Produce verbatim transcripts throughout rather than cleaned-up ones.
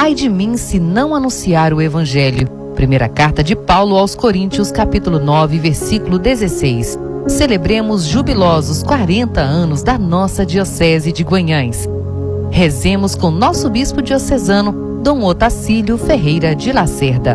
Ai de mim se não anunciar o Evangelho. Primeira carta de Paulo aos Coríntios, capítulo nove, versículo dezesseis. Celebremos jubilosos quarenta anos da nossa Diocese de Guanhães. Rezemos com nosso bispo diocesano, Dom Otacílio Ferreira de Lacerda.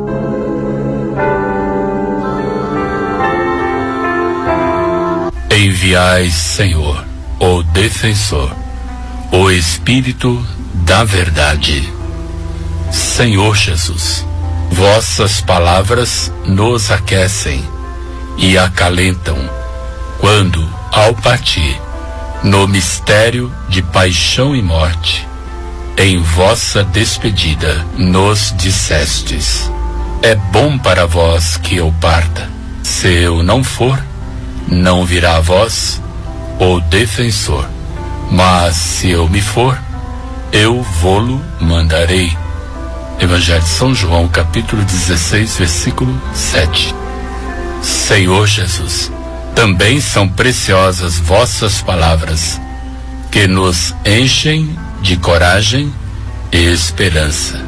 Enviai, Senhor, o defensor, o Espírito da verdade. Senhor Jesus, vossas palavras nos aquecem e acalentam quando, ao partir, no mistério de paixão e morte, em vossa despedida nos dissestes: é bom para vós que eu parta. Se eu não for, não virá a vós o defensor, mas se eu me for, eu vô-lo mandarei. Evangelho de São João, capítulo dezesseis, versículo sete. Senhor Jesus, também são preciosas vossas palavras, que nos enchem de coragem e esperança.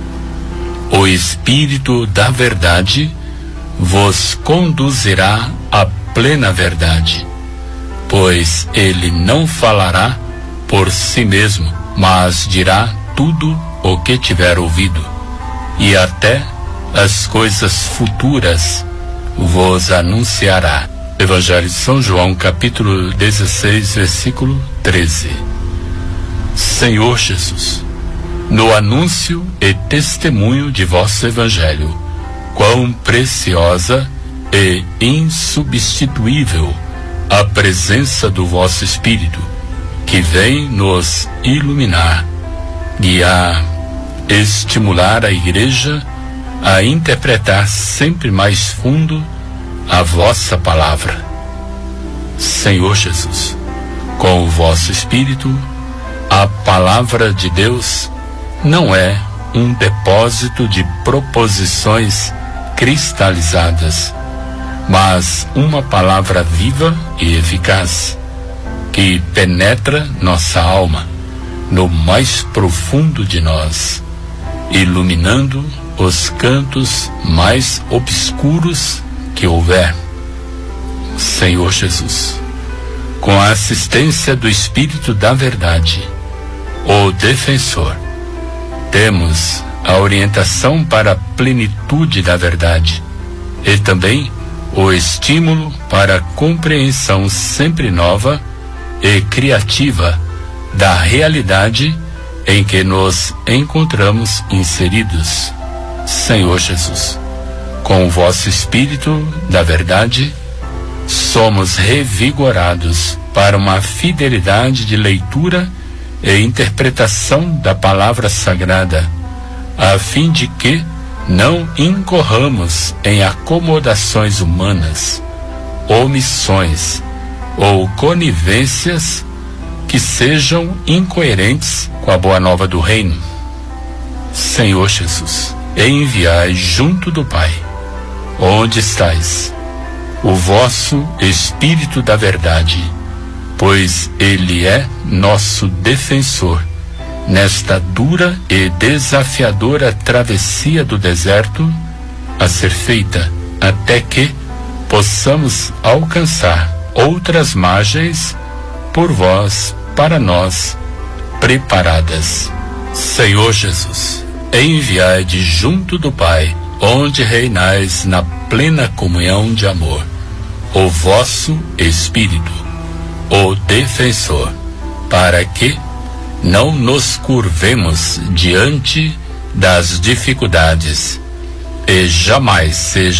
O Espírito da verdade vos conduzirá à plena verdade, pois ele não falará por si mesmo, mas dirá tudo o que tiver ouvido, e até as coisas futuras vos anunciará. Evangelho de São João, capítulo dezesseis, versículo treze. Senhor Jesus, no anúncio e testemunho de vosso Evangelho, quão preciosa e insubstituível a presença do vosso Espírito, que vem nos iluminar, guiar, estimular a Igreja a interpretar sempre mais fundo a vossa palavra. Senhor Jesus, com o vosso Espírito, a palavra de Deus não é um depósito de proposições cristalizadas, mas uma palavra viva e eficaz, que penetra nossa alma no mais profundo de nós, iluminando os cantos mais obscuros que houver. Senhor Jesus, com a assistência do Espírito da verdade, o defensor, temos a orientação para a plenitude da verdade e também o estímulo para a compreensão sempre nova e criativa da realidade em que nos encontramos inseridos. Senhor Jesus, com o vosso Espírito da verdade, somos revigorados para uma fidelidade de leitura e interpretação da palavra sagrada, a fim de que não incorramos em acomodações humanas, omissões ou conivências que sejam incoerentes com a boa nova do reino. Senhor Jesus, enviai junto do Pai, onde estais, o vosso Espírito da verdade, pois ele é nosso defensor nesta dura e desafiadora travessia do deserto a ser feita até que possamos alcançar outras margens por vós, para nós, preparadas. Senhor Jesus, enviai de junto do Pai, onde reinais na plena comunhão de amor, o vosso Espírito, o defensor, para que não nos curvemos diante das dificuldades e jamais seja